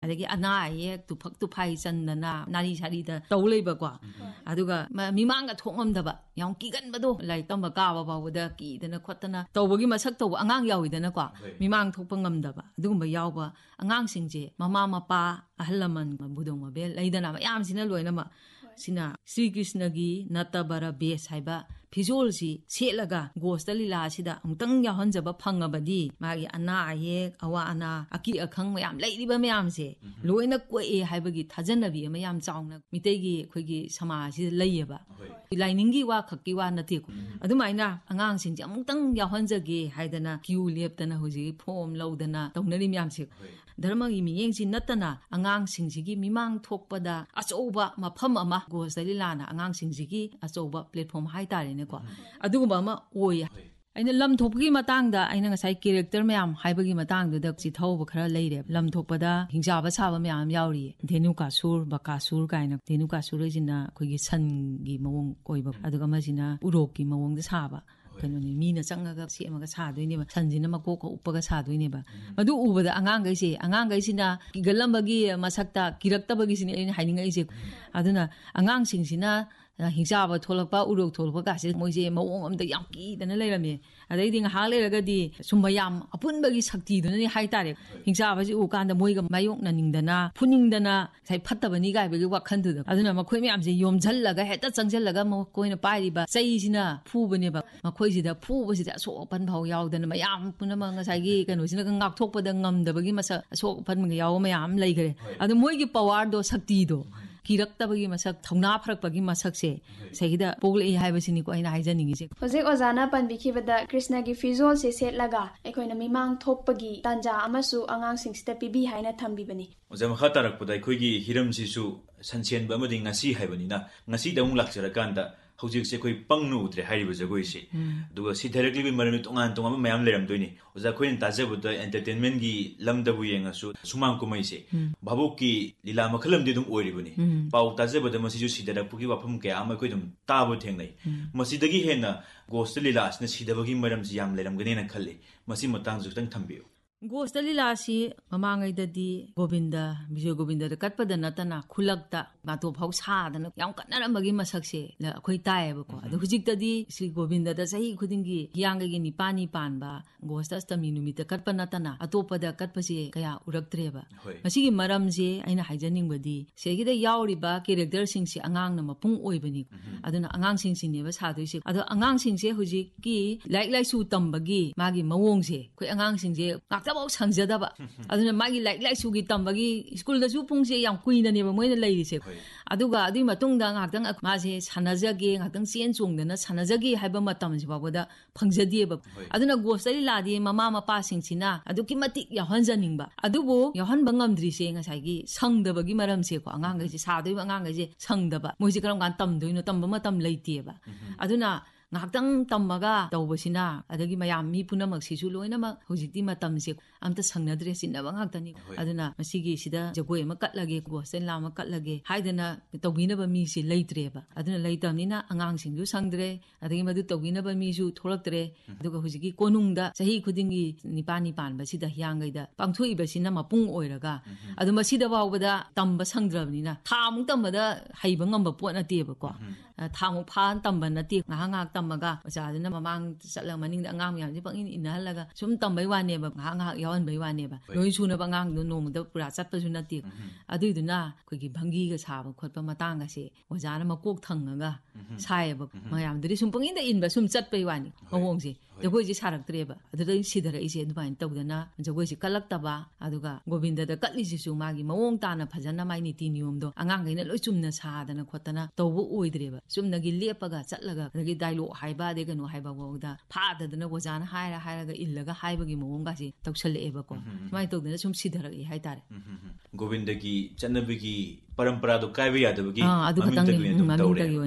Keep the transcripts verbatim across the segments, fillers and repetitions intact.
adagi ana ayek tu phak tu phai chandana nari sari da tawleba kwa aduga mimanga thongam daba yang kigan bado lai tamba ka ba ba da ki dana khotana tawbagi masak taw angang yawi dana kwa mimang thokpa ngam daba adugumba yawba angang singje mama mapa ahalaman budong mabe laidana mayam sina loina ma sina Sri Krishna gi natabara bes haiba phizol si selaga gosta lila sida amtang yahan jaba phangabadi magi ana ayek awa ana aki akhang mayam lairiba mayam se loina koe haibagi thajanabi mayam chaungna mitegi khoigi samaj si layeba lainingi wa khakki wa nate ko adumaina angang sing amtang yahan jage haidana kiu leptana hoji form laudana tawnari mayam se dharma gi miyeng si natana angang sing sigi mimang thokpada achoba mafam ama gosta lila na angang sing sigi achoba platform haitare ne ko adugumba ma oya aina lam thokgi matangda aina ngasai character mayam haibagi matangda dak chi thawba khara leire lam thokpada hingja ba saba mayam yauri Dhenukasur Bakasur kaina Dhenukasur jina khogi san gi mawong koiba aduga masina urok gi mawong da saba kanoni mina changaga semaga sadoineba sanjina makoko upaga sadoineba madu ubada angang gaise angang gaisina kigalambagi masakta kiraktabagi sini aina haininga ise aduna angang singsina hingjaba tholakpa urok tholakpa ka se moise mawong amda yam ki dana leirame adai ding ha leiragadi sumba yam apunbagi sakti dunani haitare hingjaba ji ukanda moiga mayok na ningdana phuningdana sai phattabani gai bagi wakhan du aduna makhoi me amje yom jhallaga heta changjallaga mo koina pairiba chaisina phubane ba makhoi sida phubasi da so pan phau yaudana mayam punama ngasai gi kanu sina ngak thokpada ngamdabagi masa so pan ma yaw mayam leigre adu moigi power do sakti do kiraktabagi masak thongna pharakpagi masak se sehida poglei haibasini ko aina haijaningi se hojik ojana panbikibada Krishna gi fizol se setlaga ekoina mimang thokpagi tanja amasu angang singsita pibi haina thambibani ojam khatarakpada ekhoi hiram sisu sanchen ba amadi ngasi haibani na ngasi daung lakjara kanda hojik se koi pangnu utre hariba jagoi se duga sitherakli bi marami tongan tonga mayam leram doini oja khoin tajabuda entertainment gi lamdabu yengasu sumang kumai se bhabuk ki lila makhalam di dum oiribani pau tajabuda masiju sidarakpugi wafam ke ama koi dum tabu thengnai masidagi hena ghost lila asna sidabagi maram ji yam leram gane na khalle masi matang jutang thambiu Gosta lila si mamangay dadi Govinda Bijoy Govinda da katpada natana khulakta mato phau sadana yam kanarambagi masakse la akhoi taeba ko adu hujik dadi Sri Govinda da sahi khudingi hiyangagi ni pani panba gosta astami numita katpa natana atopada katpase kaya uraktreba masigi maramje aina haijaning badi segida yauriba character sing si angang na mapung oibani aduna angang sing sing neba sadoise adu angang sing se hujik ki like like su tambagi magi mawong se khoi angang sing je Tabo sangjadaba aduna magi like like sugi tambagi school da su pungse yam kuina ne ba moina leirise aduga adui matungda ngakdang mase sanajage ngakdang chen chungdana sanajage haiba matam ji baboda phangjadi ba aduna gosari ladi mama mapa singchina aduki mati yahanjaningba adubo yahan bangamdri se ngasai sangdabagi maram se ko angang gi sadoi angang gi sangdaba moji karam gan tamdoino tamba matam leiteba aduna ngakdang tammaga tawbasina adagi mayam mi punamak sisu loinama hojikti matamse amta sangnadre sinaba ngaktani aduna masigi sida jagoi ma katlage go senla ma katlage haidana tawginaba mi si leitreba aduna leitamnina angang singju sangdre adagi madu tawginaba mi su tholaktre aduga hojiki konungda sahi khudingi nipani panba sida hyangaida pangthoi basina mapung oiraga adu masida bawbada tamba sangdrabnina thamung tambada haiba ngamba potna teba ko thamung phan tamba nati ngahanga tamaga ojaduna mamang chatlang maning da angam yam ji pangin inhalaga sum tambai wane ba ngah ngah yawan bai wane ba loi suna ba ngang no nom da pura chatpa su nati aduiduna khogi bhangi ga saba khotpa matang ga se ojana makok thangaga sai ba mayam dri sum pangin da in ba sum chatpai wani mawong se jagoi ji sarak treba adura sidara ise dubain tawdana jagoi ji kalaktaba aduga Govinda da katli ji su magi mawong tana phajana mai ni ti niyom do angang gaina loi chumna sadana khotana tawbu oidreba sumna gi lepaga chatlaga gi dialogue haiba de ganu haiba wawda phadadana gojana haira hairaga illaga haibagi mawonga si tawshaleba ko mai tawdana sum sidara gi haitare Govinda gi chanabigi parampara do kaiba yadabagi ah adu khatang ni maming tagi oina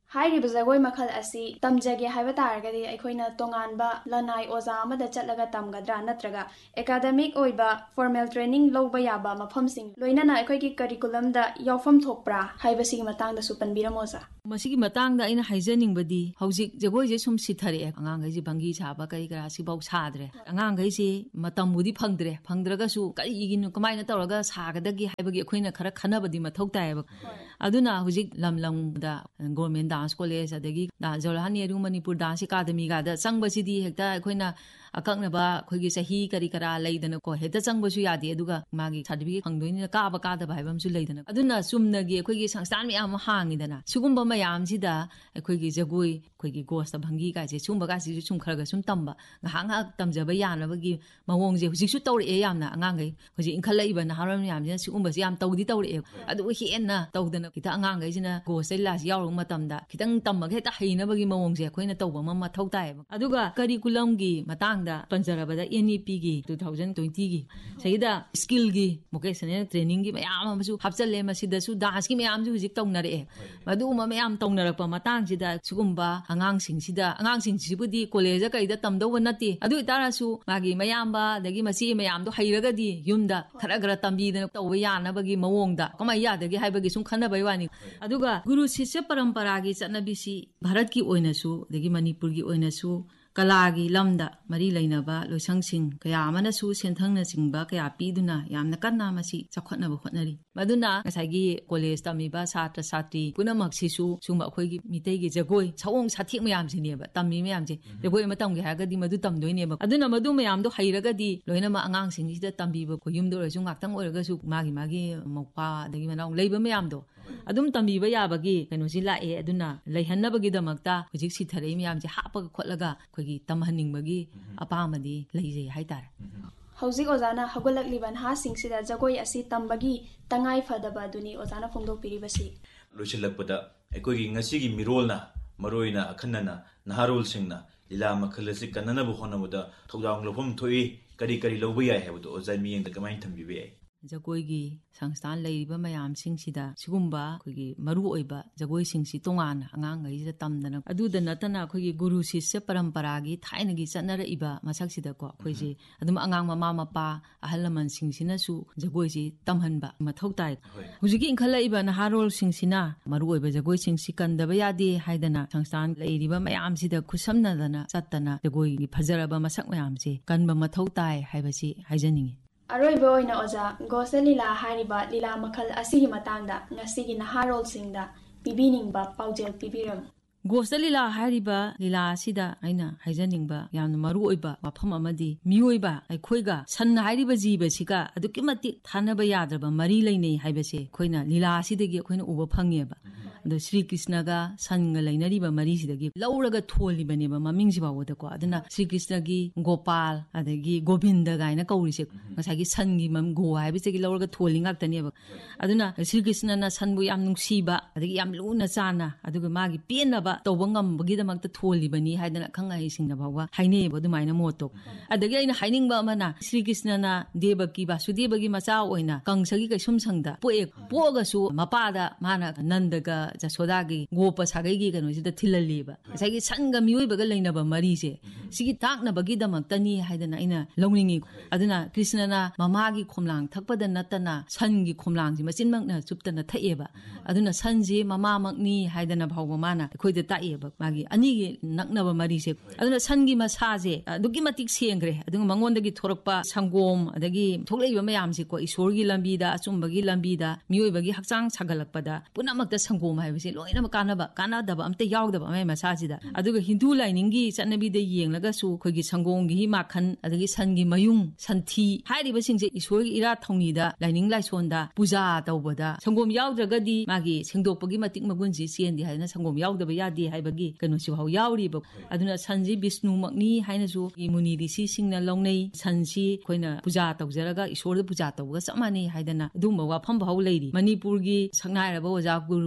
ꯍꯥꯏꯔꯤꯕ ꯖꯒꯣꯏ ꯃꯈꯜ ꯑꯁꯤ ꯇꯝꯖꯒꯦ ꯍꯥꯏꯕ ꯇꯥꯔꯒꯗꯤ ꯑꯩꯈꯣꯏꯅ ꯇꯣꯉꯥꯟꯕ ꯂꯅꯥꯏ ꯑꯣꯖꯥ ꯑꯃꯗ ꯆꯠꯂꯒ ꯇꯝꯒꯗ꯭ꯔꯥ ꯅꯠꯇ꯭ꯔꯒ ꯑꯦꯀꯥꯗꯃꯤꯛ ꯑꯣꯏꯕ ꯐꯣꯔꯃꯦꯜ ꯇ꯭ꯔꯦꯅꯤꯡ ꯂꯧꯕ ꯌꯥꯕ ꯃꯐꯝꯁꯤꯡ ꯂꯣꯏꯅꯅ ꯑꯩꯈꯣꯏꯒꯤ ꯀꯔꯤꯀꯨꯂꯝꯗ ꯌꯥꯎꯐꯝ ꯊꯣꯛꯄ꯭ꯔꯥ ꯍꯥꯏꯕꯁꯤꯒꯤ ꯃꯇꯥꯡꯗꯁꯨ ꯄꯟꯕꯤꯔꯝꯃꯣ ꯑꯣꯖꯥ ꯃꯁꯤꯒꯤ ꯃꯇꯥꯡꯗ ꯑꯩꯅ ꯍꯥꯏꯖꯅꯤꯡꯕꯗꯤ ꯍꯧꯖꯤꯛ ꯖꯒꯣꯏꯁꯦ ꯁꯨꯝ ꯁꯤꯊꯔꯛꯑꯦ ꯑꯉꯥꯡꯈꯩꯁꯤ ꯚꯪꯒꯤ ꯁꯥꯕ ꯀꯔꯤ ꯀꯔꯥ ꯁꯤꯐꯥꯎ ꯁꯥꯗ꯭ꯔꯦ ꯑꯉꯥꯡꯈꯩꯁꯤ ꯃꯇꯝꯕꯨꯗꯤ ꯐꯪꯗ꯭ꯔꯦ ꯐꯪꯗ꯭ꯔꯒꯁꯨ ꯀꯔꯤꯒꯤꯅꯣ ꯀꯃꯥꯏꯅ ꯇꯧꯔꯒ ꯁꯥꯒꯗꯒꯦ ꯍꯥꯏꯕꯒꯤ ꯑꯩꯈꯣꯏꯅ ꯈꯔ ꯈꯟꯅꯕꯗꯤ ꯃꯊꯧ ꯇꯥꯏꯌꯦꯕ ꯑꯗꯨꯅ ꯍꯧꯖꯤꯛ ꯂꯝ ꯂꯝꯗ ꯒꯣꯔꯃꯦꯟ ꯗꯥꯟꯁ ꯀꯣꯂꯦꯖ ꯑꯗꯒꯤ ꯖꯋꯥꯍꯔꯂꯥꯜ ꯅꯦꯍꯔꯨ ꯃꯅꯤꯄꯨꯔ ꯗꯥꯟꯁ ꯑꯦꯀꯥꯗꯃꯤꯒꯥꯗ ꯆꯪꯕꯁꯤꯗꯤ ꯍꯦꯛꯇ ꯑꯩꯈꯣꯏꯅ ꯑꯀꯛꯅꯕ ꯑꯩꯈꯣꯏꯒꯤ ꯆꯍꯤ ꯀꯔꯤ ꯀꯔꯥ ꯂꯩꯗꯅꯀꯣ ꯍꯦꯛꯇ ꯆꯪꯕꯁꯨ ꯌꯥꯗꯦ ꯑꯗꯨꯒ ꯃꯥꯒꯤ ꯁꯥꯔꯇꯤꯐꯤꯀꯦꯠ ꯐꯪꯗꯣꯏꯅꯤꯅ ꯀꯥꯕ ꯀꯥꯗꯕ ꯍꯥꯏꯕ ꯑꯃꯁꯨ ꯂꯩꯗꯅ ꯑꯗꯨꯅ ꯆꯨꯝꯅꯒꯤ ꯑꯩꯈꯣꯏꯒꯤ ꯁꯪꯁꯊꯥꯟ ꯃꯌꯥꯝ ꯑꯃ ꯍꯥꯡꯉꯤꯗꯅ ꯁꯤꯒꯨꯝꯕ ꯃꯌꯥꯝꯁꯤꯗ ꯑꯩꯈꯣꯏꯒꯤ ꯖꯒꯣꯏ ꯑꯩꯈꯣꯏꯒꯤ ꯒꯣꯁꯇ ꯚꯪꯒꯤ ꯀꯥꯏꯁꯦ ꯁꯨꯝꯕ ꯀꯥꯏꯁꯤꯁꯨ ꯁꯨꯝ ꯈꯔ ꯈꯔ ꯁꯨꯝ ꯇꯝꯕ ꯉꯥꯏꯍꯥꯛ ꯉꯥꯏꯍꯥꯛ ꯇꯝꯖꯕ ꯌꯥꯅꯕꯒꯤ ꯃꯑꯣꯡꯁꯦ ꯍꯧꯖꯤꯛꯁꯨ ꯇꯧꯔꯛꯑꯦ ꯌꯥꯝꯅ ꯑꯉꯥꯡꯈꯩ ꯍꯧꯖꯤꯛ ꯏꯟꯈꯠꯂꯛꯏꯕ ꯅꯍꯥꯔꯣꯜ ꯃꯌꯥꯝꯁꯤꯅ ꯁꯤꯒꯨꯝꯕꯁꯤ ꯌꯥꯝ ꯇꯧꯗꯤ ꯇꯧꯔꯛꯑꯦ ꯑꯗꯨꯕꯨ ꯍꯦꯟꯅ ꯇꯧꯗꯅ ꯈꯤꯇꯪ ꯑꯉꯥꯡꯈꯩꯁꯤꯅ ꯒꯣꯁꯇ ꯂꯤꯂꯥꯁꯤ ꯌꯥꯎꯔꯨꯕ ꯃꯇꯝꯗ ꯈꯤꯇꯪ ꯇꯝꯃꯒ ꯍꯦꯛꯇ ꯍꯩꯅꯕꯒꯤ ꯃꯑꯣꯡꯁꯦ ꯑꯩꯈꯣꯏꯅ ꯇꯧꯕ ꯑꯃ ꯃꯊꯧ ꯇꯥꯏꯌꯦꯕ ꯑꯗꯨꯒ ꯀꯔꯤꯀꯨꯂꯝꯒꯤ ꯃꯇꯥꯡꯗ ꯄꯟꯖꯔꯕꯗ ꯑꯦꯟ ꯏ ꯄꯤꯒꯤ ꯇꯨ ꯊꯥꯎꯖꯟ ꯇ꯭ꯋꯦꯟꯇꯤꯒꯤ ꯁꯤꯗ ꯁ꯭ꯀꯤꯜꯒꯤ ꯚꯣꯀꯦꯁꯅꯦꯜ ꯇ꯭ꯔꯦꯅꯤꯡꯒꯤ ꯃꯌꯥꯝ ꯑꯃꯁꯨ ꯍꯥꯞꯆꯜꯂꯦ ꯃꯁꯤꯗꯁꯨ ꯗꯥꯟꯁꯀꯤ ꯃꯌꯥꯝꯁꯨ ꯍꯧꯖꯤꯛ ꯇꯧꯅꯔꯛꯑꯦ ꯃꯗꯨꯒꯨꯝꯕ ꯃꯌꯥꯝ ꯇꯧꯅꯔꯛꯄ ꯃꯇꯥꯡꯁꯤꯗ ꯁꯤꯒꯨꯝꯕ ꯑꯉꯥꯡꯁꯤꯡꯁꯤꯗ ꯑꯉꯥꯡꯁꯤꯡꯁꯤꯕꯨꯗꯤ ꯀꯣꯂꯦꯖꯗ ꯀꯩꯗ ꯇꯝꯗꯧꯕ ꯅꯠꯇꯦ ꯑꯗꯨ ꯑꯣꯏꯇꯥꯔꯁꯨ ꯃꯥꯒꯤ ꯃꯌꯥꯝꯕ ꯑꯗꯒꯤ ꯃꯆꯦ ꯃꯌꯥꯝꯗꯣ ꯍꯩꯔꯒꯗꯤ ꯌꯨꯝꯗ ꯈꯔ ꯈꯔ ꯇꯝꯕꯤꯗꯅ ꯇꯧꯕ ꯌꯥꯅꯕꯒꯤ ꯃꯑꯣꯡꯗ ꯀꯃꯥꯏꯅ ꯌꯥꯗꯒꯦ ꯍꯥꯏꯕꯒꯤ ꯁꯨꯝ ꯈꯟꯅꯕꯩ ꯋꯥꯅꯤ ꯑꯗꯨꯒ ꯒꯨꯔꯨ ꯁꯤꯁ꯭ꯌ ꯄꯔꯝꯄꯔꯥꯒꯤ ꯆꯠꯅꯕꯤꯁꯤ ꯚꯥꯔꯠꯀꯤ ꯑꯣꯏꯅꯁꯨ ꯑꯗꯒꯤ ꯃꯅꯤꯄꯨꯔꯒꯤ ꯑꯣꯏꯅꯁꯨ ꯀꯂꯥꯒꯤ ꯂꯝꯗ ꯃꯔꯤ ꯂꯩꯅꯕ ꯂꯣꯏꯁꯪꯁꯤꯡ ꯀꯌꯥ ꯑꯃꯅꯁꯨ ꯁꯦꯟꯊꯪꯅꯆꯤꯡꯕ ꯀꯌా ꯄꯤꯗꯨꯅ ꯌꯥꯝꯅ ꯀꯟꯅ ꯃꯁꯤ ꯆꯥꯎꯈꯠꯅꯕ ꯍꯣꯠꯅꯔꯤ ꯃꯗꯨꯅ ꯉꯁꯥꯏꯒꯤ ꯀꯣꯂꯦꯖ ꯇꯝꯃꯤꯕ ꯁꯥꯇ꯭ꯔ ꯁꯥꯇ꯭ꯔꯤ ꯄꯨꯝꯅꯃꯛꯁꯤꯁꯨ ꯁꯨꯝꯕ ꯑꯩꯈꯣꯏꯒꯤ ꯃꯤꯇꯩꯒꯤ ꯖꯒꯣꯏ ꯁꯑꯣꯡ ꯁꯥꯊꯦꯛ ꯃꯌꯥꯝꯁꯤꯅꯦꯕ ꯇꯝꯃꯤ ꯃꯌꯥꯝꯁꯦ ꯖꯒꯣꯏ ꯑꯃ ꯇꯝꯒꯦ ꯍꯥꯏꯔꯒꯗꯤ ꯃꯗꯨ ꯇꯝꯗꯣꯏꯅꯦꯕ ꯑꯗꯨꯅ ꯃꯗꯨ ꯃꯌꯥꯝꯗꯣ ꯍꯩꯔꯒꯗꯤ ꯂꯣꯏꯅꯃꯛ ꯑꯉꯥꯡꯁꯤꯡꯁꯤꯗ ꯇꯝꯕꯤꯕ ꯌꯨꯝꯗ ꯑꯣꯏꯔꯁꯨ ꯉꯥꯛꯇꯪ ꯑꯣꯏꯔꯒꯁꯨ ꯃꯥꯒꯤ ꯃꯥꯒꯤ ꯃꯧꯄꯥ ꯑꯗꯒꯤ ꯃꯅꯥꯎ ꯂꯩꯕ ꯃꯌꯥꯝꯗꯣ ꯑꯗꯨꯝ ꯇꯝꯕꯤꯕ ꯌꯥꯕꯒꯤ ꯀꯩꯅꯣꯁꯤ ꯂꯥꯛꯑꯦ ꯑꯗꯨꯅ ꯂꯩꯍꯟꯅꯕꯒꯤꯗꯃꯛꯇ ꯍꯧꯖꯤꯛ ꯁꯤꯊꯔꯛꯏ ꯃꯌꯥꯝꯁꯦ ꯍꯥꯞꯄꯒ ꯈꯣꯠꯂꯒ ꯑꯩꯈꯣꯏꯒꯤ ꯇꯝꯍꯟꯅꯤꯡꯕꯒꯤ ꯑꯄꯥꯝꯕꯗꯤ ꯂꯩꯖꯩ ꯍꯥꯏꯇꯥꯔꯦ ꯍꯧꯖꯤꯛ ꯑꯣꯖꯥꯅ ꯍꯧꯒꯠꯂꯛꯂꯤꯕ ꯅꯍꯥꯁꯤꯡꯁꯤꯗ ꯖꯒꯣꯏ ꯑꯁꯤ ꯇꯝꯕꯒꯤ ꯇꯉꯥꯏ ꯐꯗꯕ ꯑꯗꯨꯅꯤ ꯑꯣꯖꯥꯅ ꯐꯣꯡꯗꯣꯛꯄꯤꯔꯤꯕꯁꯤ ꯂꯣꯏꯁꯤꯜꯂꯛꯄꯗ ꯑꯩꯈꯣꯏꯒꯤ ꯉꯁꯤꯒꯤ ꯃꯤꯔꯣꯜꯅ ꯃꯔꯨꯑꯣꯏꯅ ꯑꯈꯟꯅꯅ ꯅꯍꯥꯔꯣꯜꯁꯤꯡꯅ ꯂꯤꯂꯥ ꯃꯈꯜ ꯑꯁꯤ ꯀꯟꯅꯅꯕ ꯍꯣꯠꯅꯕꯗ ꯊꯧꯗꯥꯡ ꯂꯧꯐꯝ ꯊꯣꯛꯏ ꯀꯔꯤ ꯀꯔꯤ ꯂꯧꯕ ꯌꯥꯏ ꯍꯥꯏꯕꯗꯣ ꯑꯣꯖꯥ ꯃꯤꯠꯌꯦꯡꯗ ꯀꯃꯥꯏꯅ ꯊꯝꯕꯤꯕ ꯌꯥꯏ ꯖꯒꯣꯏꯒꯤ ꯁꯪꯁꯊꯥꯟ ꯂꯩꯔꯤꯕ ꯃꯌꯥꯝꯁꯤꯡꯁꯤꯗ ꯁꯤꯒꯨꯝꯕ ꯑꯩꯈꯣꯏꯒꯤ ꯃꯔꯨꯑꯣꯏꯕ ꯖꯒꯣꯏꯁꯤꯡꯁꯤ ꯇꯣꯉꯥꯟꯅ ꯑꯉꯥꯡꯈꯩꯁꯤꯗ ꯇꯝꯗꯅ ꯑꯗꯨꯗ ꯅꯠꯇꯅ ꯑꯩꯈꯣꯏꯒꯤ ꯒꯨꯔꯨ ꯁꯤꯁ꯭ꯌ ꯄꯔꯝꯄꯔꯥꯒꯤ ꯊꯥꯏꯅꯒꯤ ꯆꯠꯅꯔꯛꯏꯕ ꯃꯁꯛꯁꯤꯗꯀꯣ ꯑꯩꯈꯣꯏꯁꯤ ꯑꯗꯨꯝ ꯑꯉꯥꯡ ꯃꯃꯥ ꯃꯄꯥ ꯑꯍꯜ ꯂꯃꯟꯁꯤꯡꯁꯤꯅꯁꯨ ꯖꯒꯣꯏꯁꯤ ꯇꯝꯍꯟꯕ ꯃꯊꯧ ꯇꯥꯏ ꯍꯧꯖꯤꯛꯀꯤ ꯏꯟꯈꯠꯂꯛꯏꯕ ꯅꯍꯥꯔꯣꯜꯁꯤꯡꯁꯤꯅ ꯃꯔꯨꯑꯣꯏꯕ ꯖꯒꯣꯏꯁꯤꯡꯁꯤ ꯀꯟꯗꯕ ꯌꯥꯗꯦ ꯍꯥꯏꯗꯅ ꯁꯪꯁꯊꯥꯟ ꯂꯩꯔꯤꯕ ꯃꯌꯥꯝꯁꯤꯗ ꯈꯨꯠꯁꯝꯅꯗꯅ ꯆꯠꯇꯅ ꯖꯒꯣꯏꯒꯤ ꯐꯖꯔꯕ ꯃꯁꯛ ꯃꯌꯥꯝꯁꯤ ꯀꯟꯕ ꯃꯊꯧ ꯇꯥꯏ ꯍꯥꯏꯕꯁꯤ ꯍꯥꯏꯖꯅꯤꯡꯉꯤ ꯑꯔꯣꯏꯕ ꯑꯣꯏꯅ ꯑꯣꯖꯥ ꯒꯣꯁ ꯂꯤꯂꯥ ꯍꯥꯏꯔꯤꯕ ꯂꯤꯂꯥ ꯃꯈꯜ ꯑꯁꯤꯒꯤ ꯃꯇꯥꯡꯗ ꯉꯁꯤꯒꯤ ꯅꯍꯥꯔꯣꯜꯁꯤꯡꯗ ꯄꯤꯕꯤꯅꯤꯡꯕ ꯄꯥꯎꯖꯦꯜ ꯄꯤꯕꯤꯔꯝꯃꯨ ꯒꯣꯁꯇ ꯂꯤꯂꯥ ꯍꯥꯏꯔꯤꯕ ꯂꯤꯂꯥ ꯑꯁꯤꯗ ꯑꯩꯅ ꯍꯥꯏꯖꯅꯤꯡꯕ ꯌꯥꯝꯅ ꯃꯔꯨꯑꯣꯏꯕ ꯋꯥꯐꯝ ꯑꯃꯗꯤ ꯃꯤꯑꯣꯏꯕ ꯑꯩꯈꯣꯏꯒ ꯁꯟ ꯍꯥꯏꯔꯤꯕ ꯖꯤꯕꯁꯤꯒ ꯑꯗꯨꯛꯀꯤ ꯃꯇꯤꯛ ꯊꯥꯅꯕ ꯌꯥꯗ꯭ꯔꯕ ꯃꯔꯤ ꯂꯩꯅꯩ ꯍꯥꯏꯕꯁꯦ ꯑꯩꯈꯣꯏꯅ ꯂꯤꯂꯥ ꯑꯁꯤꯗꯒꯤ ꯑꯩꯈꯣꯏꯅ ꯎꯕ ꯐꯪꯉꯦꯕ ꯑꯗꯣ ꯁ꯭ꯔꯤ ꯀ꯭ꯔꯤꯁꯅꯒ ꯁꯟꯒ ꯂꯩꯅꯔꯤꯕ ꯃꯔꯤꯁꯤꯗꯒꯤ ꯂꯧꯔꯒ ꯊꯣꯜꯂꯤꯕꯅꯦꯕ ꯃꯃꯤꯡꯁꯤ ꯐꯥꯎꯕꯗꯀꯣ ꯑꯗꯨꯅ ꯁ꯭ꯔꯤ ꯀ꯭ꯔꯤꯁꯅꯒꯤ ꯒꯣꯄꯥꯜ ꯑꯗꯒꯤ ꯒꯣꯕꯤꯟꯗ ꯒꯥꯏꯅ ꯀꯧꯔꯤꯁꯦ ꯉꯁꯥꯏꯒꯤ ꯁꯟꯒꯤ ꯒꯣ ꯍꯥꯏꯕꯁꯤꯗꯒꯤ ꯂꯧꯔꯒ ꯊꯣꯜꯂꯤ ꯉꯥꯛꯇꯅꯦꯕ ꯑꯗꯨꯅ ꯁ꯭ꯔꯤ ꯀ꯭ꯔꯤꯁꯅꯅ ꯁꯟꯕꯨ ꯌꯥꯝ ꯅꯨꯡꯁꯤꯕ ꯑꯗꯒꯤ ꯌꯥꯝ ꯂꯨꯅ ꯆꯥꯅ ꯑꯗꯨꯒ ꯃꯥꯒꯤ ꯄꯦꯟꯅꯕ ꯇꯧꯕ ꯉꯝꯕꯒꯤꯗꯃꯛꯇ ꯊꯣꯜꯂꯤꯕꯅꯤ ꯍꯥꯏꯗꯅ ꯑꯈꯪ ꯑꯍꯩꯁꯤꯡꯅ ꯐꯥꯎꯕ ꯍꯥꯏꯅꯩꯌꯦꯕ ꯑꯗꯨꯃꯥꯏꯅ ꯃꯣꯠꯇꯣ ꯑꯗꯒꯤ ꯑꯩꯅ ꯍꯥꯏꯅꯤꯡꯕ ꯑꯃꯅ ꯁ꯭ꯔꯤ ꯀ꯭ꯔꯤꯁꯅꯅ ꯗꯦꯕꯀꯤ ꯕꯥꯁꯨꯗꯦꯕꯒꯤ ꯃꯆꯥ ꯑꯣꯏꯅ ꯀꯪꯁꯒꯤ ꯀꯩꯁꯨꯝꯁꯪꯗ ꯄꯣꯛꯑꯦ ꯄꯣꯛꯑꯒꯁꯨ ꯃꯄꯥꯗ ꯃꯥꯅ ꯅꯟꯗꯒ ꯖꯁꯣꯗꯥꯒꯤ ꯒꯣꯄ ꯁꯥꯒꯩꯒꯤ ꯀꯩꯅꯣꯁꯤꯗ ꯊꯤꯜꯍꯜꯂꯤꯕ ꯉꯁꯥꯏꯒꯤ ꯁꯟꯒ ꯃꯤꯑꯣꯏꯕꯒ ꯂꯩꯅꯕ ꯃꯔꯤꯁꯦ ꯁꯤꯒꯤ ꯇꯥꯛꯅꯕꯒꯤꯗꯃꯛꯇꯅꯤ ꯍꯥꯏꯗꯅ ꯑꯩꯅ ꯂꯧꯅꯤꯡꯉꯤ ꯑꯗꯨꯅ ꯀ꯭ꯔꯤꯁꯅꯅ ꯃꯃꯥꯒꯤ ꯈꯣꯝꯂꯥꯡ ꯊꯛꯄꯗ ꯅꯠꯇꯅ ꯁꯟꯒꯤ ꯈꯣꯝꯂꯥꯡꯁꯤ ꯃꯆꯤꯟꯃꯛꯅ ꯆꯨꯞꯇꯅ ꯊꯛꯑꯦꯕ ꯑꯗꯨꯅ ꯁꯟꯁꯤ ꯃꯃꯥꯃꯛꯅꯤ ꯍꯥꯏꯗꯅ ꯐꯥꯎꯕ ꯃꯥꯅ ꯑꯩꯈꯣꯏꯗ ꯇꯥꯛꯑꯦꯕ ꯃꯥꯒꯤ ꯑꯅꯤꯒꯤ ꯅꯛꯅꯕ ꯃꯔꯤꯁꯦ ꯑꯗꯨꯅ ꯁꯟꯒꯤ ꯃꯁꯥꯁꯦ ꯑꯗꯨꯛꯀꯤ ꯃꯇꯤꯛ ꯁꯦꯡꯈ꯭ꯔꯦ ꯑꯗꯨꯒ ꯃꯉꯣꯟꯗꯒꯤ ꯊꯣꯔꯛꯄ ꯁꯪꯒꯣꯝ ꯑꯗꯒꯤ ꯊꯣꯛꯂꯛꯏꯕ ꯃꯌꯥꯝꯁꯦꯀꯣ ꯏꯁꯣꯔꯒꯤ ꯂꯝꯕꯤꯗ ꯑꯆꯨꯝꯕꯒꯤ ꯂꯝꯕꯤꯗ ꯃꯤꯑꯣꯏꯕꯒꯤ ꯍꯛꯆꯥꯡ ꯁꯥꯒꯠꯂꯛꯄꯗ ꯄꯨꯝꯅꯃꯛꯇ ꯁꯪꯒꯣꯝ ꯍꯥꯏꯕꯁꯦ ꯂꯣꯏꯅꯃꯛ ꯀꯥꯟꯅꯕ ꯀꯥꯟꯅꯗꯕ ꯑꯝꯇ ꯌꯥꯎꯗꯕ ꯃꯥꯏ ꯃꯁꯥꯁꯤꯗ ꯑꯗꯨꯒ ꯍꯤꯟꯗꯨ ꯂꯥꯏꯅꯤꯡꯒꯤ ꯆꯠꯅꯕꯤꯗ ꯌꯦꯡꯂꯒꯁꯨ ꯑꯩꯈꯣꯏꯒꯤ ꯁꯪꯒꯣꯝꯒꯤ ꯃꯥꯈꯟ ꯑꯗꯒꯤ ꯁꯟꯒꯤ ꯃꯌꯨꯡ ꯁꯟꯊꯤ ꯍꯥꯏꯔꯤꯕꯁꯤꯡꯁꯦ ꯏꯁꯣꯔꯒꯤ ꯏꯔꯥꯠ ꯊꯧꯅꯤꯗ ꯂꯥꯏꯅꯤꯡ ꯂꯥꯏꯁꯣꯟꯗ ꯄꯨꯖꯥ ꯇꯧꯕꯗ ꯁꯪꯒꯣꯝ ꯌꯥꯎꯗ꯭ꯔꯒꯗꯤ ꯃꯥꯒꯤ ꯁꯦꯡꯗꯣꯛꯄꯒꯤ ꯃꯇꯤꯛ ꯃꯒꯨꯟꯁꯤ ꯆꯦꯟꯗꯦ ꯍꯥꯏꯗꯅ ꯁꯪꯒꯣꯝ ꯌꯥꯎꯗꯕ ꯌꯥꯗꯦ ꯍꯥꯏꯕꯒꯤ ꯀꯩꯅꯣꯁꯤ ꯐꯥꯎ ꯌꯥꯎꯔꯤꯕ ꯑꯗꯨꯅ ꯁꯟꯁꯤ ꯕꯤꯁꯅꯨꯃꯛꯅꯤ ꯍꯥꯏꯅꯁꯨ ꯃꯨꯅꯤ ꯔꯤꯁꯤꯁꯤꯡꯅ ꯂꯧꯅꯩ ꯁꯟꯁꯤ ꯑꯩꯈꯣꯏꯅ ꯄꯨꯖꯥ ꯇꯧꯖꯔꯒ ꯏꯁꯣꯔꯗ ꯄꯨꯖꯥ ꯇꯧꯕꯒ ꯆꯞ ꯃꯥꯟꯅꯩ ꯍꯥꯏꯗꯅ ꯑꯗꯨꯒꯨꯝꯕ ꯋꯥꯐꯝ ꯐꯥꯎ ꯂꯩꯔꯤ ꯃꯅꯤꯄꯨꯔꯒꯤ ꯁꯛꯅꯥꯏꯔꯕ ꯑꯣꯖꯥ ꯒꯨꯔꯨꯁꯤꯡꯁꯤ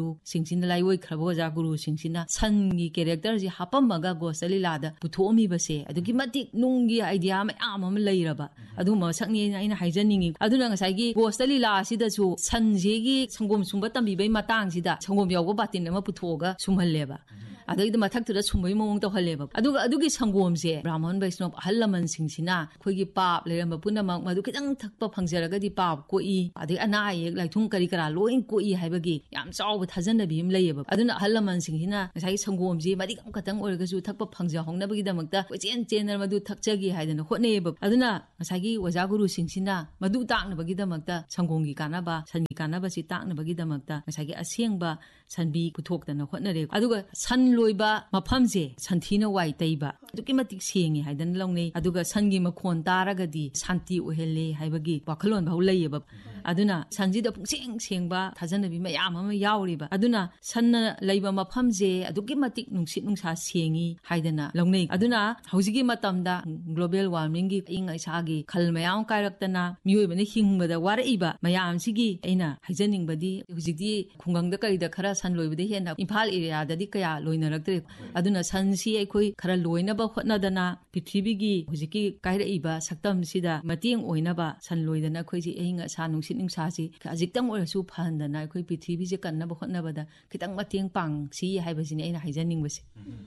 सिंसिना लाइवोई खरबो ओजा गुरु सिंसिना सनगी कैरेक्टर जी हापमगा गोस्ता लीलादा पुथोमीबसे अदुगी मतिक नुंगी आइडिया मयाम अम लैरबा अदु मसकनी आइना हाइजनिंगी अदुना ngasai गोस्ता लीला सिदसु सनजेगी संगोम सुंबा तंबीबै मतांगसिदा संगोम यावगो बातिन अमा पुथोगा सुमहल्लेबा अदगि मथक्तुदा सुमबै मौंग तौहल्लेबा अदुगा अदुगी संगोमसे ब्राह्मण वैष्णव अहल लमन सिंसिना खोगी पाप लेरम पुनमक मदु खितंग थक्पा फंगजरगदी पाप कोई अदि अना एक लाइथुंग करी करा लोइन कोई हाइबगी याम चाव थाजनबी अम लैयेबा अदुना अहल लमन सिंसिना ngasai संगोमजे मदि कम खतंग ओरगसु थक्पा फंगजा होंगनबगी दमकता कोचेन चेनर मदु थक्चगी हाइदना होनेबा अदुना ngasai ओजा गुरु सिंसिना मदु ताकनबगी दमकता संगोंगी कानाबा सनगी कानाबा सि ताकनबगी दमकता ngasai असेंगबा सनबी पुथोक्तना होनरे अदुगा सन लोइबा मफमजे संथीना वाइ तैबा अदुकी मतिक सेंगी हाइदन लौनै अदुगा सनगी मखोन तारगदी शांति ओहेले हाइबगी वाखलोन भाउ लैयेबा अदुना सनजिदा पुंसेंग सेंगबा थाजनबी मयाम अमा यावरिबा अदुना सनना लैबा मफमजे अदुकी मतिक नुंसित नुंसा सेंगी हाइदना लौनै अदुना हौजिगी मतमदा ग्लोबल वार्मिंग गी इंग इसागी खल मयाम कायरक्तना मियोइबने हिंगबदा वारइबा मयाम सिगी एना हाइजनिंगबदी हुजिगी खुंगंगदा करिदा खरा सन लोइबदे हेना इम्फाल एरियाददी कया लोइनरक्तरे अदुना सनसी अखोई खरा लोइनबा होटनादना पृथ्वीगी हुजिकी कायरइबा सक्तमसिदा मतेंग ओइनबा सन लोइदना अखोइजी एहिंग सा नुंसित नुंसासी खजिक्तंग ओरसु फाहनदना अखोई पृथ्वीजे कन्नबा होटनबदा खितंग मतेंग पांग सी हाइबसिने एना हाइजनिंगबसे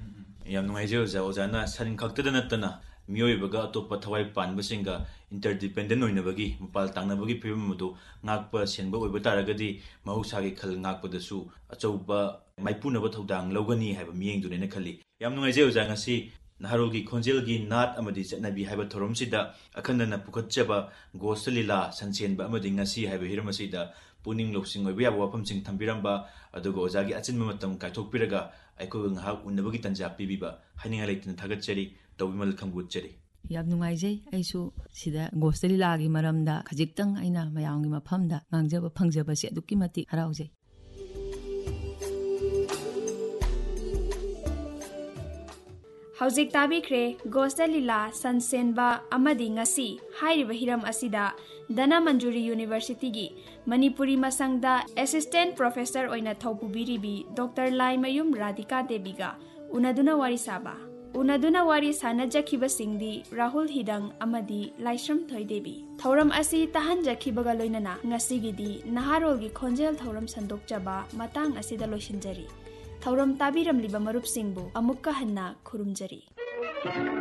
याम नुंगाइजे ओजा ओजाना सन खक्तदा नत्तना मियोइबगा अतोप्पा थवाइ पानबसिंगा interdependent ओइनबगी मपाल तांगनबगी film मदु ngakpa senba oiba taragadi mahusagi khal ngakpadasु achauba maipunaba thodang logani haiba mieng dunena khali yam nungai je ojang asi naharolgi khonjelgi nat amadi chatnabi haiba thoromsida akhandana pukhatchaba gosalila sansenba amadi ngasi haiba hiramasida puning loksing oiba yaba wapamsing thambiramba adugo ojagi achinma matam kaithokpiraga aiko ngahak unnabagi tanja pibiba haninga leitna thagatchari tawbimal khambutchari याब नुंगाइजै आइसु सिदा गोस्टलीलागी मरमदा खजिक्तंग आइना मयावंगी मफमदा ngangjaba phangjaba se adukki mati haraujai हौजिक ताबिख्रे गोस्टलीला सनसेनबा अमदि ngasi हाइरिबा Hiram असिदा दना मंजूरी university गी Manipuri मसंगदा assistant professor ओइना थौपुबिरिबी doctor लाइमयुम Radhika देवीगा उनदुना वारी साबा उनदुना वारी सानजखिबा सिंगदी राहुल हिदंग अमदि लाइश्रम थोइदेबी थौरम असि तहनजखिबगा लोइनना ngasiगीदी नहारोलगी खोंजेल थौरम संदोकचबा मतांग असिदा लोइसिनजरी थौरम ताबिरमलिबा मरुपसिंगबु अमुक्का हन्ना खुरुमजरी